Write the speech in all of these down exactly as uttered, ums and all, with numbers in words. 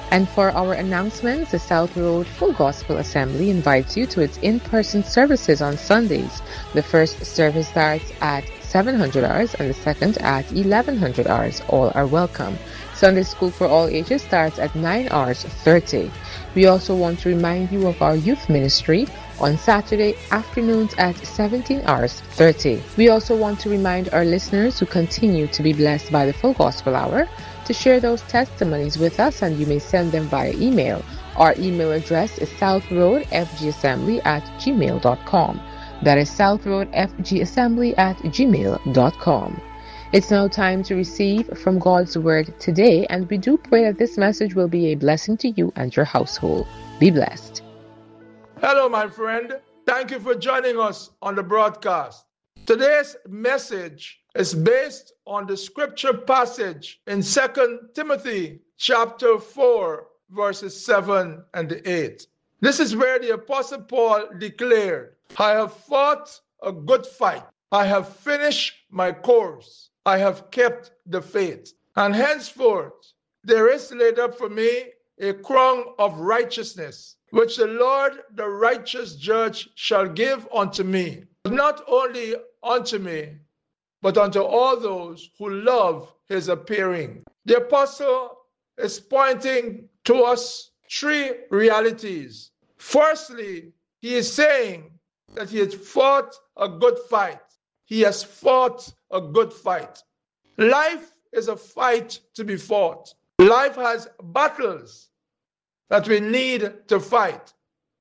And for our announcements, the South Road Full Gospel Assembly invites you to its in-person services on Sundays. The first service starts at seven hundred hours and the second at eleven hundred hours. All are welcome. Sunday School for all ages starts at nine hours thirty. We also want to remind you of our youth ministry on Saturday afternoons at seventeen hours thirty. We also want to remind our listeners who continue to be blessed by the Full Gospel Hour to share those testimonies with us, and you may send them via email. Our email address is southroadfgassembly at gmail dot com. That is southroadfgassembly at gmail dot com. It's now time to receive from God's Word today, and we do pray that this message will be a blessing to you and your household. Be blessed. Hello, my friend. Thank you for joining us on the broadcast. Today's message is based on the scripture passage in Second Timothy chapter four, verses seven and eight. This is where the Apostle Paul declared, I have fought a good fight. I have finished my course. I have kept the faith. And henceforth there is laid up for me a crown of righteousness, which the Lord, the righteous judge, shall give unto me, not only unto me, but unto all those who love his appearing. The apostle is pointing to us three realities. Firstly, he is saying that he has fought a good fight. He has fought a good fight. Life is a fight to be fought. Life has battles that we need to fight.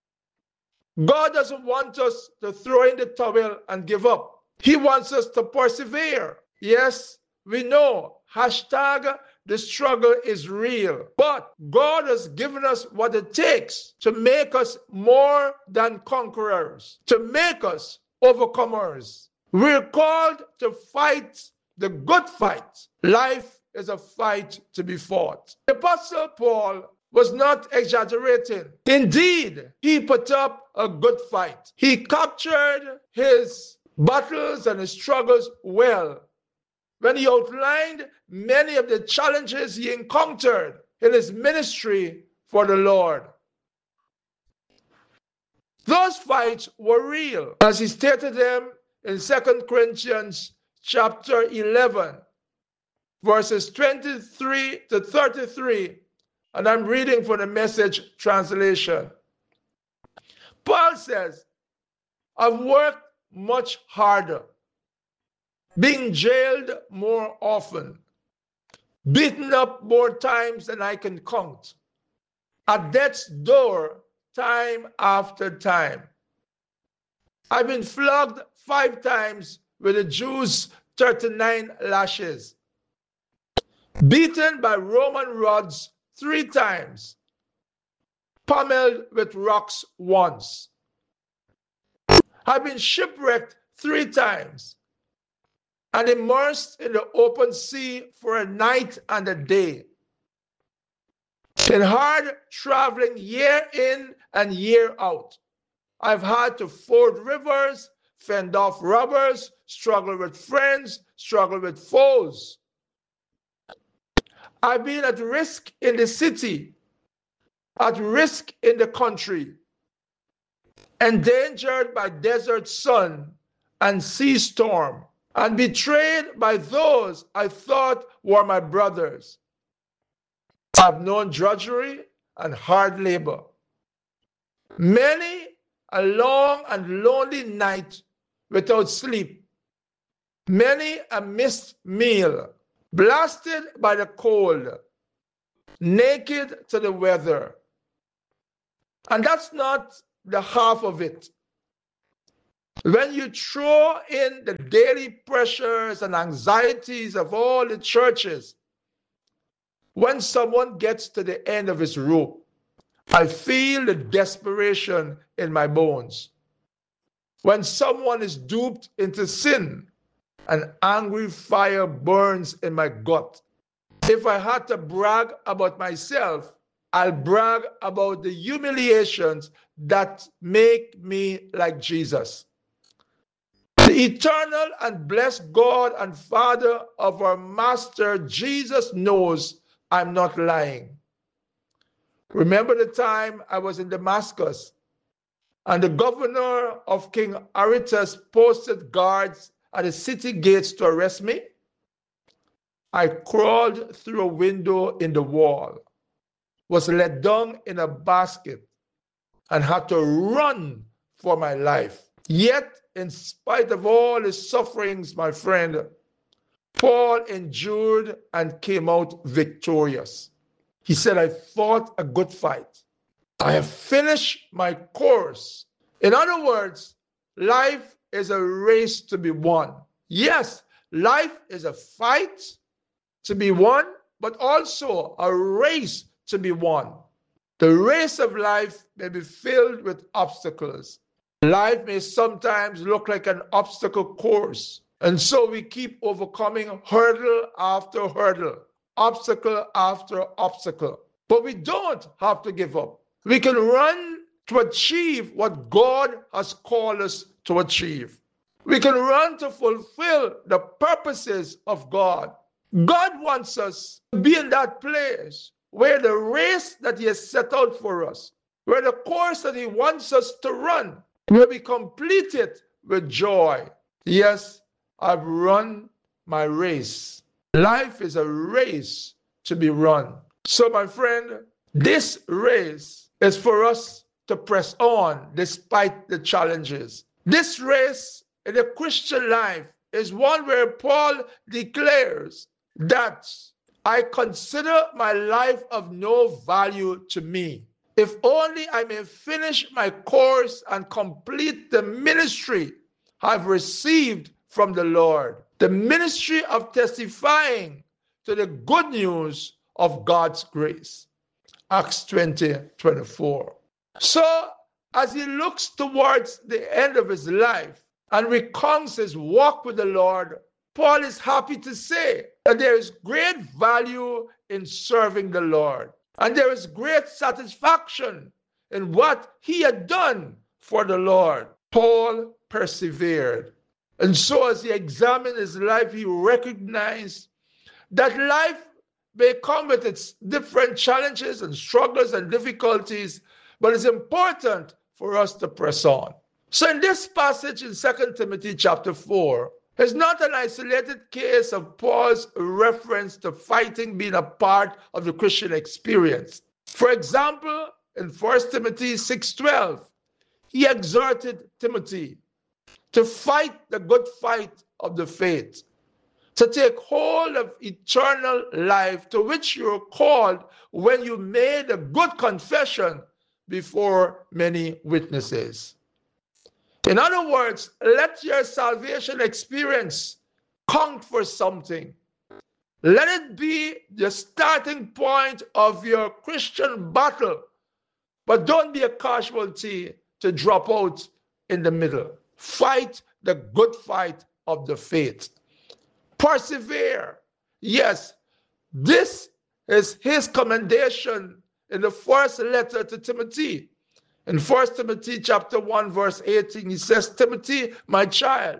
God doesn't want us to throw in the towel and give up. He wants us to persevere. Yes, we know, hashtag the struggle is real. But God has given us what it takes to make us more than conquerors, to make us overcomers. We're called to fight the good fight. Life is a fight to be fought. The Apostle Paul was not exaggerating. Indeed, he put up a good fight. He captured his battles and his struggles well when he outlined many of the challenges he encountered in his ministry for the Lord. Those fights were real, as he stated them in Second Corinthians chapter eleven, verses twenty-three to thirty-three, and I'm reading from the Message translation. Paul says, I've worked much harder, being jailed more often, beaten up more times than I can count, at death's door time after time. I've been flogged five times with the Jews' thirty-nine lashes, beaten by Roman rods three times, pummeled with rocks once. I've been shipwrecked three times and immersed in the open sea for a night and a day. In hard traveling year in and year out, I've had to ford rivers, fend off robbers, struggle with friends, struggle with foes. I've been at risk in the city, at risk in the country, endangered by desert sun and sea storm, and betrayed by those I thought were my brothers. I've known drudgery and hard labor, many a long and lonely night without sleep, many a missed meal, blasted by the cold, naked to the weather. And that's not the half of it. When you throw in the daily pressures and anxieties of all the churches, when someone gets to the end of his rope, I feel the desperation in my bones. When someone is duped into sin, an angry fire burns in my gut. If I had to brag about myself, I'll brag about the humiliations that make me like Jesus. The eternal and blessed God and Father of our Master Jesus knows I'm not lying. Remember the time I was in Damascus and the governor of King Aretas posted guards at the city gates to arrest me? I crawled through a window in the wall, was let down in a basket, and had to run for my life. Yet, in spite of all his sufferings, my friend, Paul endured and came out victorious. He said, I fought a good fight. I have finished my course. In other words, life is a race to be won. Yes, life is a fight to be won, but also a race to be won. The race of life may be filled with obstacles. Life may sometimes look like an obstacle course. And so we keep overcoming hurdle after hurdle, obstacle after obstacle. But we don't have to give up. We can run to achieve what God has called us to achieve. We can run to fulfill the purposes of God. God wants us to be in that place where the race that He has set out for us, where the course that He wants us to run, where we complete it with joy. Yes, I've run my race. Life is a race to be run. So, my friend, this race is for us to press on despite the challenges. This race in the Christian life is one where Paul declares that I consider my life of no value to me, if only I may finish my course and complete the ministry I've received from the Lord, the ministry of testifying to the good news of God's grace. Acts twenty, twenty-four. So, as he looks towards the end of his life and recounts his walk with the Lord, Paul is happy to say that there is great value in serving the Lord, and there is great satisfaction in what he had done for the Lord. Paul persevered. And so as he examined his life, he recognized that life may come with its different challenges and struggles and difficulties, but it's important for us to press on. So in this passage in Second Timothy chapter four, it's not an isolated case of Paul's reference to fighting being a part of the Christian experience. For example, in First Timothy six twelve, he exhorted Timothy to fight the good fight of the faith, to take hold of eternal life to which you were called when you made a good confession before many witnesses. In other words, let your salvation experience count for something. Let it be the starting point of your Christian battle, but don't be a casualty to drop out in the middle. Fight the good fight of the faith. Persevere. Yes, this is his commendation in the first letter to Timothy. In First Timothy chapter one, verse eighteen, he says, Timothy, my child,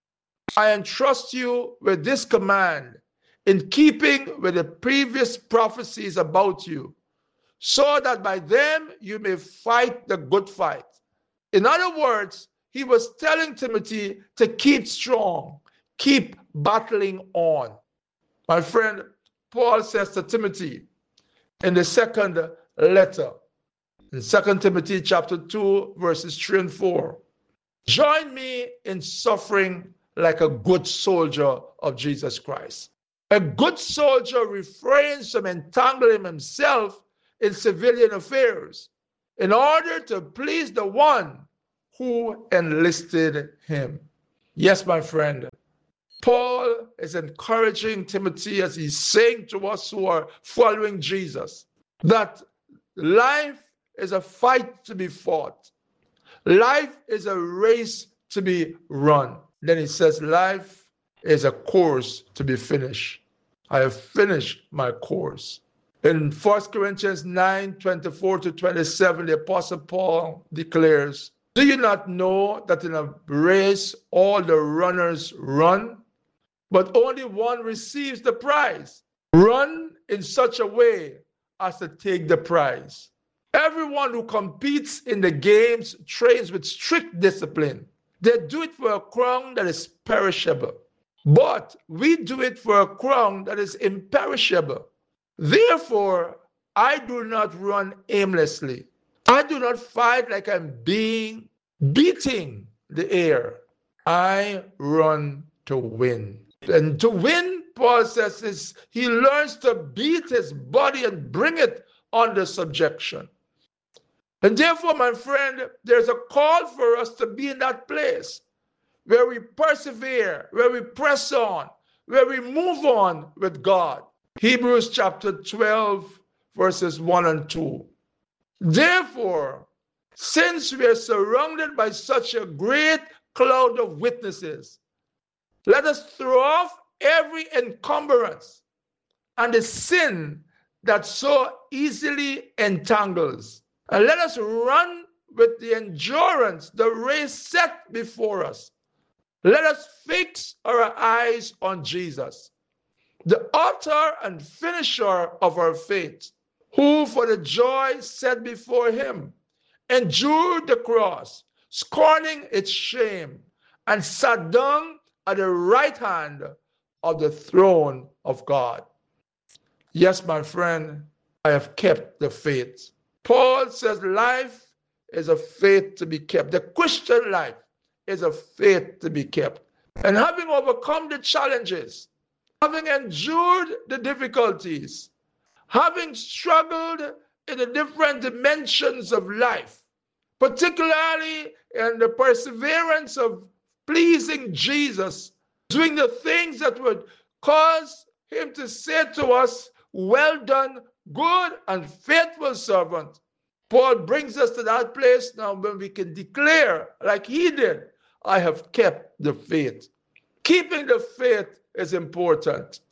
I entrust you with this command in keeping with the previous prophecies about you, so that by them you may fight the good fight. In other words, he was telling Timothy to keep strong, keep battling on. My friend, Paul says to Timothy in the second letter, in Second Timothy chapter two, verses three and four, join me in suffering like a good soldier of Jesus Christ. A good soldier refrains from entangling himself in civilian affairs in order to please the one who enlisted him. Yes, my friend, Paul is encouraging Timothy as he's saying to us who are following Jesus that life is a fight to be fought. Life is a race to be run. Then he says, life is a course to be finished. I have finished my course. In First Corinthians nine, twenty-four to twenty-seven, the Apostle Paul declares, do you not know that in a race all the runners run, but only one receives the prize? Run in such a way as to take the prize. Everyone who competes in the games trains with strict discipline. They do it for a crown that is perishable. But we do it for a crown that is imperishable. Therefore, I do not run aimlessly. I do not fight like I'm being beating the air. I run to win. And to win, Paul says, is he learns to beat his body and bring it under subjection. And therefore, my friend, there's a call for us to be in that place where we persevere, where we press on, where we move on with God. Hebrews chapter twelve, verses one and two. Therefore, since we are surrounded by such a great cloud of witnesses, let us throw off every encumbrance and the sin that so easily entangles. And let us run with the endurance the race set before us. Let us fix our eyes on Jesus, the author and finisher of our faith, who for the joy set before him endured the cross, scorning its shame, and sat down at the right hand of the throne of God. Yes, my friend, I have kept the faith. Paul says life is a faith to be kept. The Christian life is a faith to be kept. And having overcome the challenges, having endured the difficulties, having struggled in the different dimensions of life, particularly in the perseverance of pleasing Jesus, doing the things that would cause him to say to us, well done, good and faithful servant. Paul brings us to that place now when we can declare, like he did, I have kept the faith. Keeping the faith is important.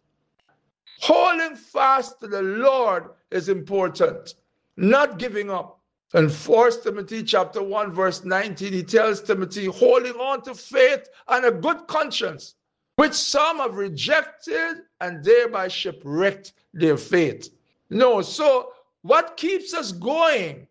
Holding fast to the Lord is important. Not giving up. In First Timothy chapter one, verse nineteen, he tells Timothy, holding on to faith and a good conscience, which some have rejected and thereby shipwrecked their faith. No, so what keeps us going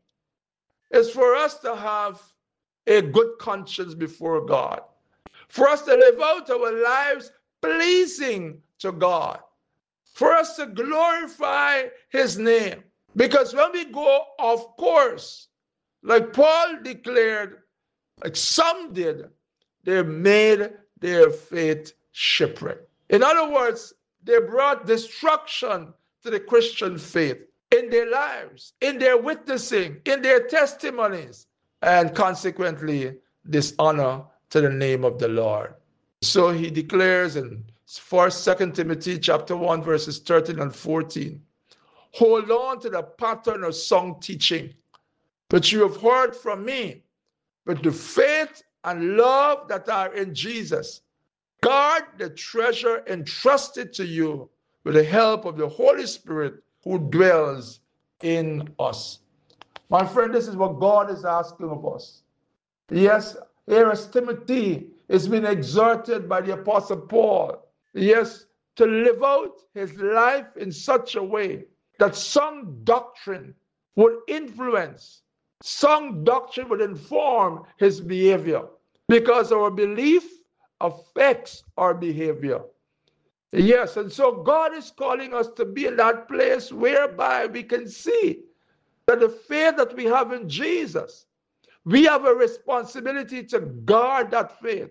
is for us to have a good conscience before God, for us to live out our lives pleasing to God, for us to glorify his name. Because when we go off course, like Paul declared, like some did, they made their faith shipwreck. In other words, they brought destruction to the Christian faith in their lives, in their witnessing, in their testimonies, and consequently dishonor to the name of the Lord. So he declares in First, Second Timothy chapter one, verses thirteen and fourteen, hold on to the pattern of song teaching, which you have heard from me, with the faith and love that are in Jesus. Guard the treasure entrusted to you with the help of the Holy Spirit who dwells in us. My friend, this is what God is asking of us. Yes, here as Timothy is being exhorted by the Apostle Paul, yes, to live out his life in such a way that some doctrine would influence, some doctrine would inform his behavior, because our belief affects our behavior. Yes, and so God is calling us to be in that place whereby we can see that the faith that we have in Jesus, we have a responsibility to guard that faith.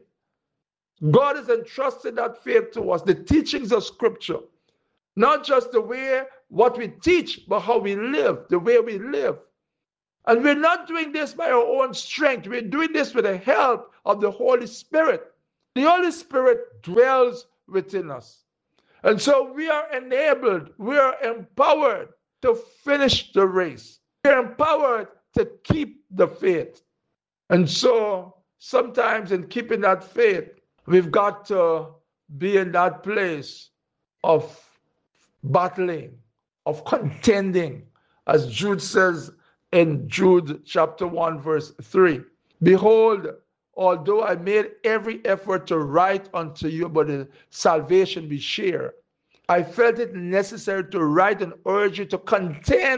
God has entrusted that faith to us, the teachings of Scripture, not just the way what we teach, but how we live, the way we live. And we're not doing this by our own strength. We're doing this with the help of the Holy Spirit. The Holy Spirit dwells within us. And so we are enabled, we are empowered to finish the race. We're empowered to keep the faith. And so sometimes in keeping that faith, we've got to be in that place of battling, of contending, as Jude says in Jude chapter one, verse three. Behold, although I made every effort to write unto you about the salvation we share, I felt it necessary to write and urge you to contend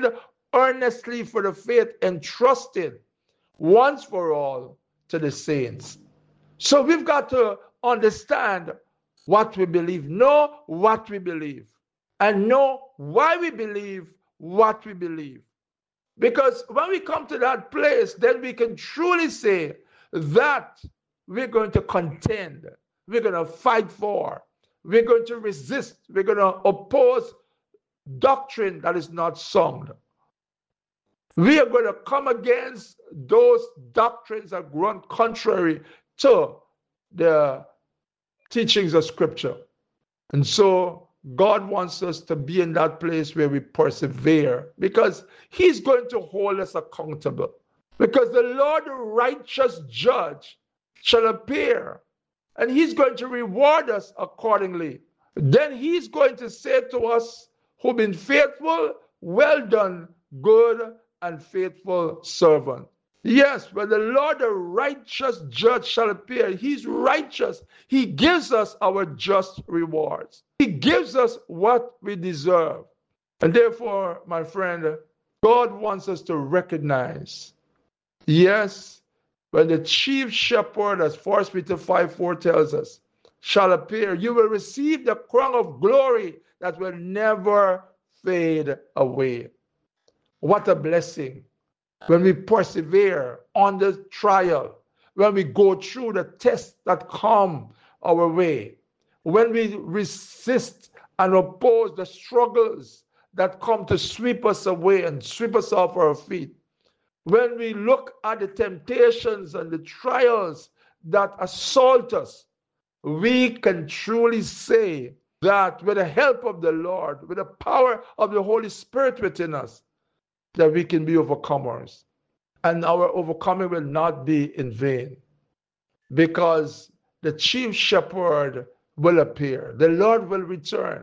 earnestly for the faith entrusted once for all to the saints. So we've got to understand what we believe, know what we believe, and know why we believe what we believe. Because when we come to that place, then we can truly say that we're going to contend, we're going to fight for, we're going to resist, we're going to oppose doctrine that is not sound. We are going to come against those doctrines that run contrary to the teachings of Scripture. And so God wants us to be in that place where we persevere, because He's going to hold us accountable. Because the Lord, the righteous judge, shall appear, and He's going to reward us accordingly. Then He's going to say to us who've been faithful, well done, good and faithful servant. Yes, when the Lord, the righteous judge, shall appear, He's righteous. He gives us our just rewards. He gives us what we deserve. And therefore, my friend, God wants us to recognize, yes, when the chief shepherd, as First Peter five four tells us, shall appear, you will receive the crown of glory that will never fade away. What a blessing when we persevere on the trial, when we go through the tests that come our way, when we resist and oppose the struggles that come to sweep us away and sweep us off our feet, when we look at the temptations and the trials that assault us, we can truly say that with the help of the Lord, with the power of the Holy Spirit within us, that we can be overcomers. And our overcoming will not be in vain, because the chief shepherd will appear. The Lord will return.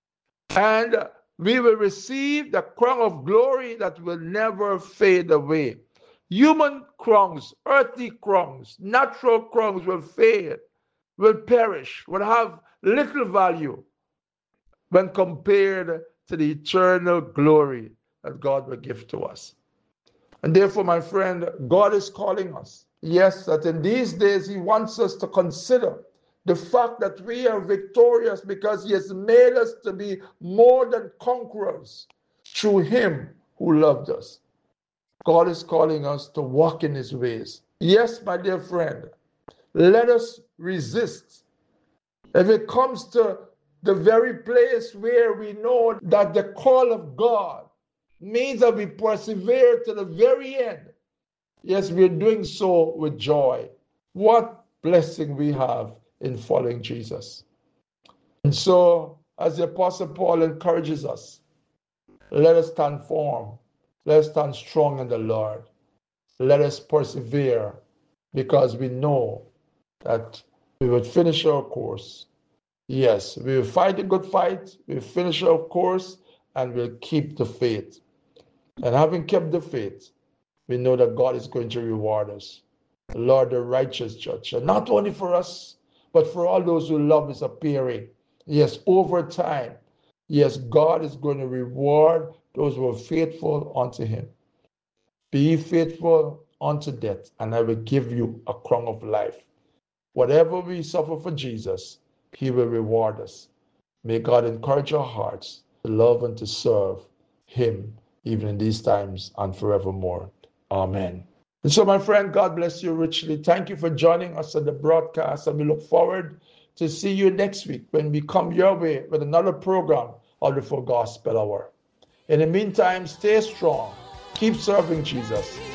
And we will receive the crown of glory that will never fade away. Human crowns, earthly crowns, natural crowns will fade, will perish, will have little value when compared to the eternal glory that God will give to us. And therefore, my friend, God is calling us. Yes, that in these days He wants us to consider the fact that we are victorious because He has made us to be more than conquerors through Him who loved us. God is calling us to walk in His ways. Yes, my dear friend, let us resist. If it comes to the very place where we know that the call of God means that we persevere to the very end, yes, we're doing so with joy. What blessing we have in following Jesus. And so, as the Apostle Paul encourages us, let us stand firm. Let us stand strong in the Lord. Let us persevere, because we know that we will finish our course. Yes, we will fight a good fight, we will finish our course, and we'll keep the faith. And having kept the faith, we know that God is going to reward us. The Lord, the righteous judge, and not only for us, but for all those who love His appearing. Yes, over time, yes, God is going to reward those who are faithful unto Him. Be faithful unto death, and I will give you a crown of life. Whatever we suffer for Jesus, He will reward us. May God encourage our hearts to love and to serve Him, even in these times and forevermore. Amen. And so, my friend, God bless you richly. Thank you for joining us on the broadcast, and we look forward to see you next week when we come your way with another program of the Full Gospel Hour. In the meantime, stay strong. Keep serving Jesus.